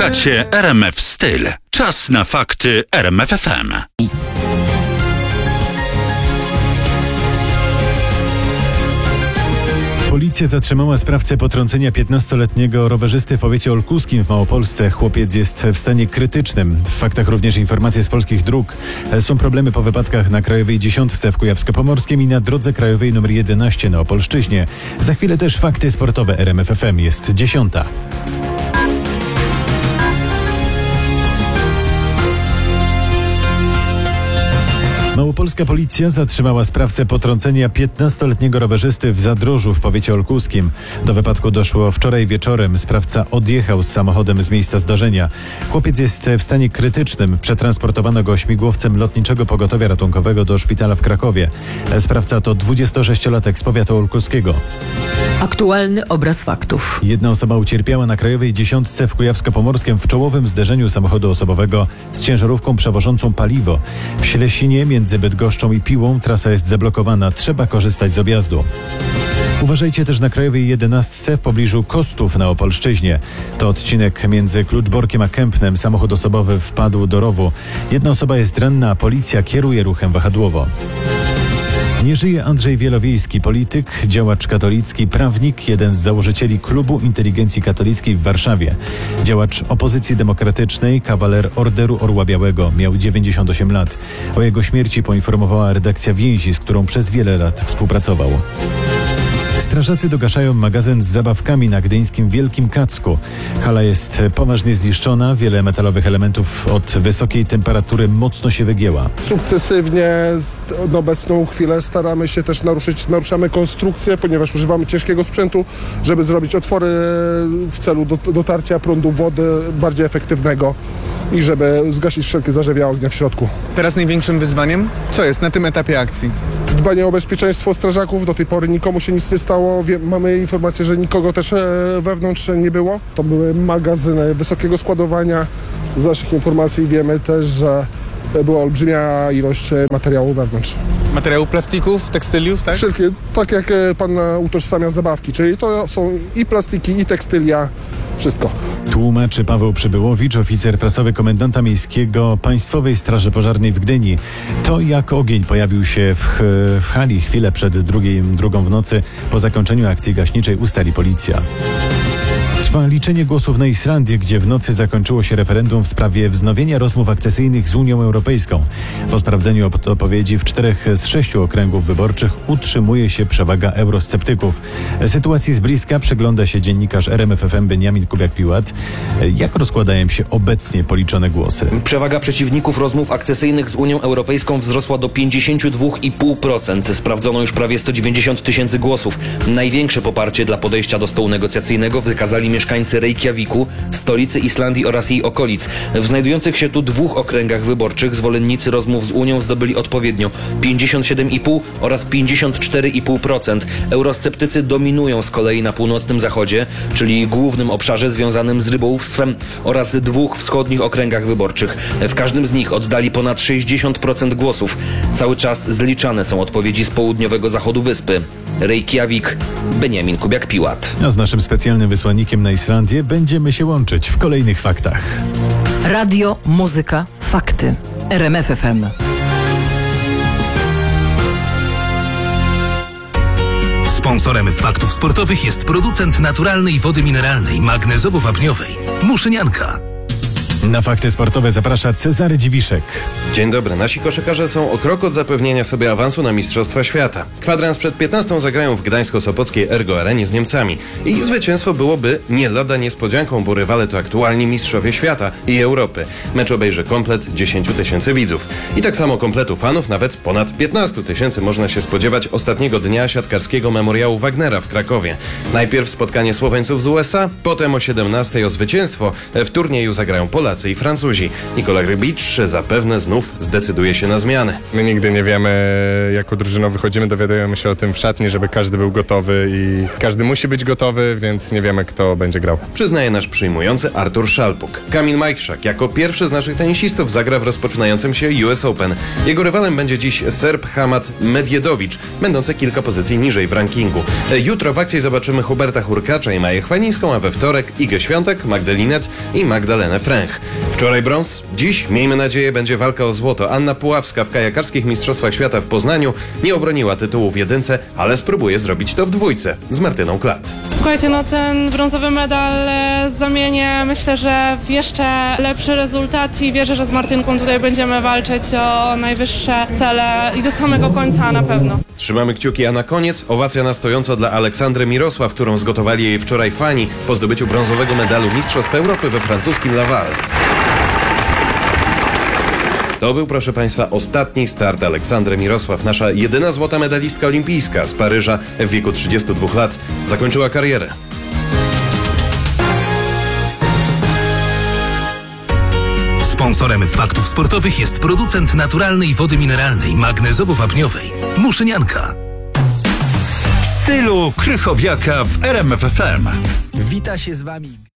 Słuchacie RMF Styl. Czas na fakty RMF FM. Policja zatrzymała sprawcę potrącenia 15-letniego rowerzysty w powiecie olkuskim w Małopolsce. Chłopiec jest w stanie krytycznym. W faktach również informacje z polskich dróg. Są problemy po wypadkach na Krajowej 10 w Kujawsko-Pomorskim i na drodze krajowej nr 11 na Opolszczyźnie. Za chwilę też fakty sportowe RMF FM. Jest 10. Małopolska policja zatrzymała sprawcę potrącenia 15-letniego rowerzysty w Zadrożu w powiecie olkuskim. Do wypadku doszło wczoraj wieczorem. Sprawca odjechał z samochodem z miejsca zdarzenia. Chłopiec jest w stanie krytycznym. Przetransportowano go śmigłowcem Lotniczego Pogotowia Ratunkowego do szpitala w Krakowie. Sprawca to 26-latek z powiatu olkuskiego. Aktualny obraz faktów. Jedna osoba ucierpiała na Krajowej 10 w Kujawsko-Pomorskim w czołowym zderzeniu samochodu osobowego z ciężarówką przewożącą paliwo. W Ślesinie między Bydgoszczą i Piłą trasa jest zablokowana. Trzeba korzystać z objazdu. Uważajcie też na Krajowej 11 w pobliżu Kostów na Opolszczyźnie. To odcinek między Kluczborkiem a Kępnem. Samochód osobowy wpadł do rowu. Jedna osoba jest ranna, a policja kieruje ruchem wahadłowo. Nie żyje Andrzej Wielowiejski, polityk, działacz katolicki, prawnik, jeden z założycieli Klubu Inteligencji Katolickiej w Warszawie. Działacz opozycji demokratycznej, kawaler Orderu Orła Białego, miał 98 lat. O jego śmierci poinformowała redakcja Więzi, z którą przez wiele lat współpracował. Strażacy dogaszają magazyn z zabawkami na gdyńskim Wielkim Kacku. Hala jest poważnie zniszczona, wiele metalowych elementów od wysokiej temperatury mocno się wygięła. Sukcesywnie na obecną chwilę staramy się też naruszamy konstrukcję, ponieważ używamy ciężkiego sprzętu, żeby zrobić otwory w celu dotarcia prądu wody bardziej efektywnego i żeby zgasić wszelkie zarzewia ognia w środku. Teraz największym wyzwaniem? Co jest na tym etapie akcji? Dbanie o bezpieczeństwo strażaków. Do tej pory nikomu się nic nie stało. Mamy informację, że nikogo też wewnątrz nie było. To były magazyny wysokiego składowania. Z naszych informacji wiemy też, że była olbrzymia ilość materiału wewnątrz. Materiału plastików, tekstyliów, tak? Wszelkie, tak jak pan utożsamia zabawki, czyli to są i plastiki, i tekstylia, wszystko. Tłumaczy Paweł Przybyłowicz, oficer prasowy komendanta miejskiego Państwowej Straży Pożarnej w Gdyni. To jak ogień pojawił się w hali chwilę przed drugą w nocy po zakończeniu akcji gaśniczej, ustali policja. Trwa liczenie głosów na Islandii, gdzie w nocy zakończyło się referendum w sprawie wznowienia rozmów akcesyjnych z Unią Europejską. Po sprawdzeniu odpowiedzi w 4 z 6 okręgów wyborczych utrzymuje się przewaga eurosceptyków. Sytuacji z bliska przygląda się dziennikarz RMF FM Beniamin Kubiak-Piłat. Jak rozkładają się obecnie policzone głosy? Przewaga przeciwników rozmów akcesyjnych z Unią Europejską wzrosła do 52,5%. Sprawdzono już prawie 190 tysięcy głosów. Największe poparcie dla podejścia do stołu negocjacyjnego wykazali mieszkańcy Reykjaviku, stolicy Islandii oraz jej okolic. W znajdujących się tu 2 okręgach wyborczych zwolennicy rozmów z Unią zdobyli odpowiednio 57,5% oraz 54,5%. Eurosceptycy dominują z kolei na północnym zachodzie, czyli głównym obszarze związanym z rybołówstwem, oraz 2 wschodnich okręgach wyborczych. W każdym z nich oddali ponad 60% głosów. Cały czas zliczane są odpowiedzi z południowego zachodu wyspy. Reykjavik, Beniamin Kubiak-Piłat. A z naszym specjalnym wysłannikiem na Islandię będziemy się łączyć w kolejnych faktach. Radio, muzyka, fakty. RMF FM. Sponsorem faktów sportowych jest producent naturalnej wody mineralnej, magnezowo-wapniowej Muszynianka. Na fakty sportowe zaprasza Cezary Dziwiszek. Dzień dobry. Nasi koszykarze są o krok od zapewnienia sobie awansu na Mistrzostwa Świata. Kwadrans przed 15 zagrają w gdańsko-sopockiej Ergo Arenie z Niemcami. I zwycięstwo byłoby nie lada niespodzianką, bo rywale to aktualni mistrzowie świata i Europy. Mecz obejrzy komplet 10 tysięcy widzów. I tak samo kompletu fanów, nawet ponad 15 tysięcy można się spodziewać ostatniego dnia siatkarskiego memoriału Wagnera w Krakowie. Najpierw spotkanie Słoweńców z USA, potem o 17 o zwycięstwo. W turnieju zagrają Polacy Polacy i Francuzi. Nikola Grybicz zapewne znów zdecyduje się na zmiany. My nigdy nie wiemy, jaką drużyną wychodzimy, dowiadujemy się o tym w szatni, żeby każdy był gotowy i każdy musi być gotowy, więc nie wiemy, kto będzie grał. Przyznaje nasz przyjmujący Artur Szalpuk. Kamil Majchrzak jako pierwszy z naszych tenisistów zagra w rozpoczynającym się US Open. Jego rywalem będzie dziś Serb Hamad Medjedowicz, będący kilka pozycji niżej w rankingu. Jutro w akcji zobaczymy Huberta Hurkacza i Maję Chwalińską, a we wtorek Igę Świątek, Magdalinę i Magdalenę Fręch. Wczoraj brąz, dziś, miejmy nadzieję, będzie walka o złoto. Anna Puławska w kajakarskich mistrzostwach świata w Poznaniu nie obroniła tytułu w jedynce, ale spróbuje zrobić to w dwójce z Martyną Klat. Słuchajcie, no ten brązowy medal zamienię, myślę, że w jeszcze lepszy rezultat i wierzę, że z Martynką tutaj będziemy walczyć o najwyższe cele i do samego końca na pewno. Trzymamy kciuki, a na koniec owacja na stojąco dla Aleksandry Mirosław, którą zgotowali jej wczoraj fani po zdobyciu brązowego medalu Mistrzostw Europy we francuskim Laval. To był, proszę Państwa, ostatni start Aleksandry Mirosław. Nasza jedyna złota medalistka olimpijska z Paryża w wieku 32 lat zakończyła karierę. Sponsorem faktów sportowych jest producent naturalnej wody mineralnej magnezowo-wapniowej Muszynianka. W stylu Krychowiaka w RMF FM. Wita się z Wami